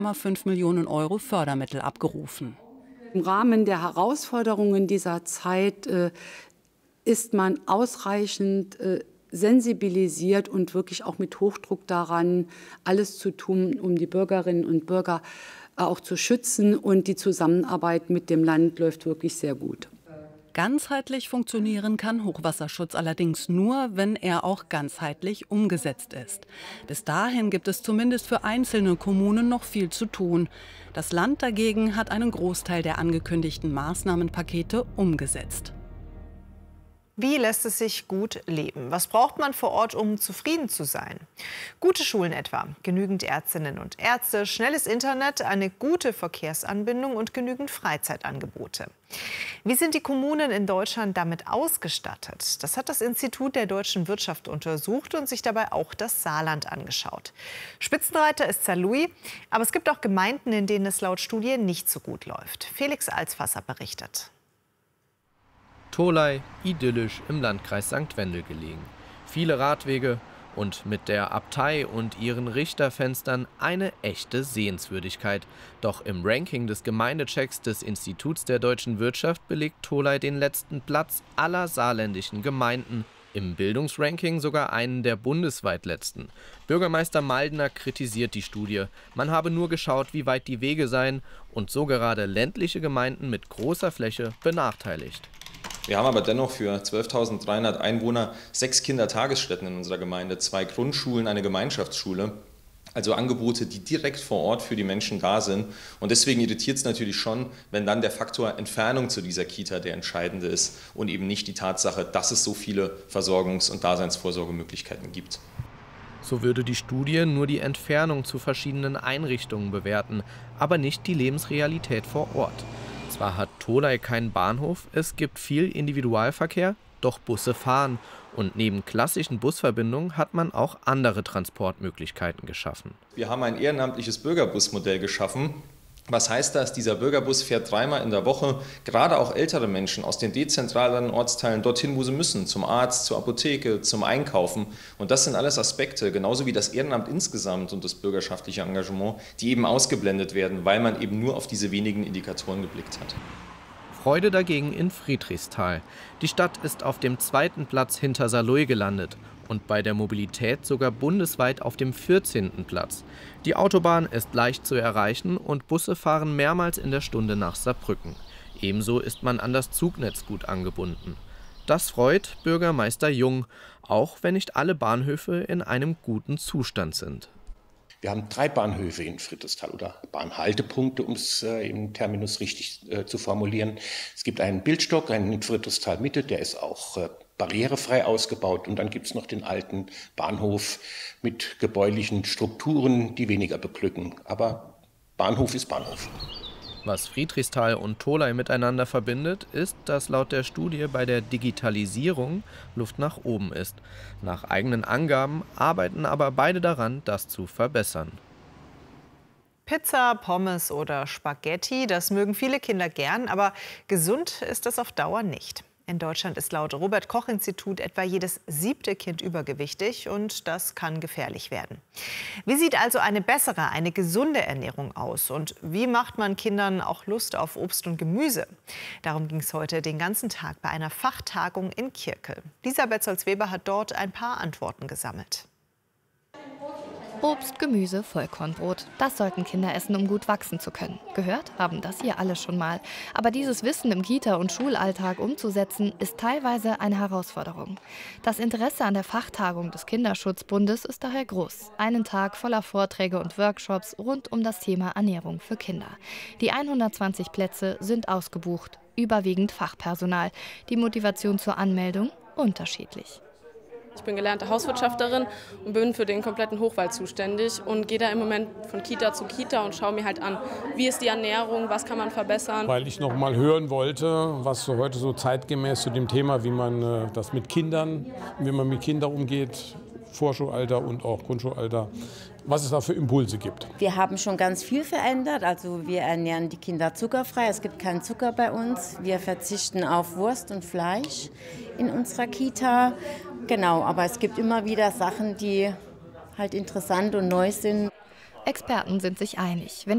5 Millionen € Fördermittel abgerufen. Im Rahmen der Herausforderungen dieser Zeit ist man ausreichend sensibilisiert und wirklich auch mit Hochdruck daran, alles zu tun, um die Bürgerinnen und Bürger auch zu schützen. Und die Zusammenarbeit mit dem Land läuft wirklich sehr gut. Ganzheitlich funktionieren kann Hochwasserschutz allerdings nur, wenn er auch ganzheitlich umgesetzt ist. Bis dahin gibt es zumindest für einzelne Kommunen noch viel zu tun. Das Land dagegen hat einen Großteil der angekündigten Maßnahmenpakete umgesetzt. Wie lässt es sich gut leben? Was braucht man vor Ort, um zufrieden zu sein? Gute Schulen etwa, genügend Ärztinnen und Ärzte, schnelles Internet, eine gute Verkehrsanbindung und genügend Freizeitangebote. Wie sind die Kommunen in Deutschland damit ausgestattet? Das hat das Institut der deutschen Wirtschaft untersucht und sich dabei auch das Saarland angeschaut. Spitzenreiter ist Saarlouis, aber es gibt auch Gemeinden, in denen es laut Studie nicht so gut läuft. Felix Alsfasser berichtet. Tholey, idyllisch im Landkreis St. Wendel gelegen. Viele Radwege und mit der Abtei und ihren Richterfenstern eine echte Sehenswürdigkeit. Doch im Ranking des Gemeindechecks des Instituts der deutschen Wirtschaft belegt Tholey den letzten Platz aller saarländischen Gemeinden. Im Bildungsranking sogar einen der bundesweit letzten. Bürgermeister Maldner kritisiert die Studie. Man habe nur geschaut, wie weit die Wege seien und so gerade ländliche Gemeinden mit großer Fläche benachteiligt. Wir haben aber dennoch für 12.300 Einwohner 6 Kindertagesstätten in unserer Gemeinde, 2 Grundschulen, eine Gemeinschaftsschule. Also Angebote, die direkt vor Ort für die Menschen da sind. Und deswegen irritiert es natürlich schon, wenn dann der Faktor Entfernung zu dieser Kita der entscheidende ist und eben nicht die Tatsache, dass es so viele Versorgungs- und Daseinsvorsorgemöglichkeiten gibt. So würde die Studie nur die Entfernung zu verschiedenen Einrichtungen bewerten, aber nicht die Lebensrealität vor Ort. Zwar hat Tholey keinen Bahnhof, es gibt viel Individualverkehr, doch Busse fahren. Und neben klassischen Busverbindungen hat man auch andere Transportmöglichkeiten geschaffen. Wir haben ein ehrenamtliches Bürgerbusmodell geschaffen. Was heißt das? Dieser Bürgerbus fährt 3-mal in der Woche, gerade auch ältere Menschen aus den dezentralen Ortsteilen dorthin, wo sie müssen, zum Arzt, zur Apotheke, zum Einkaufen. Und das sind alles Aspekte, genauso wie das Ehrenamt insgesamt und das bürgerschaftliche Engagement, die eben ausgeblendet werden, weil man eben nur auf diese wenigen Indikatoren geblickt hat. Freude dagegen in Friedrichsthal. Die Stadt ist auf dem 2. Platz hinter Saarlouis gelandet und bei der Mobilität sogar bundesweit auf dem 14. Platz. Die Autobahn ist leicht zu erreichen und Busse fahren mehrmals in der Stunde nach Saarbrücken. Ebenso ist man an das Zugnetz gut angebunden. Das freut Bürgermeister Jung, auch wenn nicht alle Bahnhöfe in einem guten Zustand sind. Wir haben 3 Bahnhöfe in Friedrichsthal oder Bahnhaltepunkte, um es im Terminus richtig zu formulieren. Es gibt einen Bildstock, einen in Friedrichsthal Mitte, der ist auch barrierefrei ausgebaut. Und dann gibt es noch den alten Bahnhof mit gebäulichen Strukturen, die weniger beglücken. Aber Bahnhof ist Bahnhof. Was Friedrichsthal und Tholey miteinander verbindet, ist, dass laut der Studie bei der Digitalisierung Luft nach oben ist. Nach eigenen Angaben arbeiten aber beide daran, das zu verbessern. Pizza, Pommes oder Spaghetti, das mögen viele Kinder gern, aber gesund ist das auf Dauer nicht. In Deutschland ist laut Robert-Koch-Institut etwa jedes 7. Kind übergewichtig und das kann gefährlich werden. Wie sieht also eine bessere, eine gesunde Ernährung aus? Und wie macht man Kindern auch Lust auf Obst und Gemüse? Darum ging es heute den ganzen Tag bei einer Fachtagung in Kirkel. Lisa Betzold-Weber hat dort ein paar Antworten gesammelt. Obst, Gemüse, Vollkornbrot. Das sollten Kinder essen, um gut wachsen zu können. Gehört haben das ihr alle schon mal. Aber dieses Wissen im Kita- und Schulalltag umzusetzen, ist teilweise eine Herausforderung. Das Interesse an der Fachtagung des Kinderschutzbundes ist daher groß. Einen Tag voller Vorträge und Workshops rund um das Thema Ernährung für Kinder. Die 120 Plätze sind ausgebucht, überwiegend Fachpersonal. Die Motivation zur Anmeldung unterschiedlich. Ich bin gelernte Hauswirtschafterin und bin für den kompletten Hochwald zuständig und gehe da im Moment von Kita zu Kita und schaue mir halt an, wie ist die Ernährung, was kann man verbessern. Weil ich noch mal hören wollte, was so heute so zeitgemäß zu dem Thema, wie man das mit Kindern, wie man mit Kindern umgeht, Vorschulalter und auch Grundschulalter, was es da für Impulse gibt. Wir haben schon ganz viel verändert. Also wir ernähren die Kinder zuckerfrei. Es gibt keinen Zucker bei uns. Wir verzichten auf Wurst und Fleisch in unserer Kita. Genau, aber es gibt immer wieder Sachen, die halt interessant und neu sind. Experten sind sich einig. Wenn